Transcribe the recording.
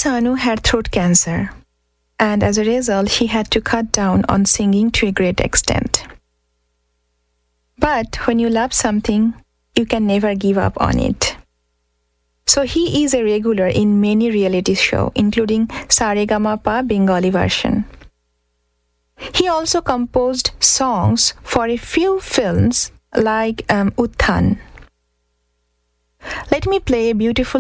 Sanu had throat cancer, and as a result, he had to cut down on singing to a great extent. But when you love something, you can never give up on it. So he is a regular in many reality shows, including Saregamapa Bengali version. He also composed songs for a few films like Utthan. Let me play a beautiful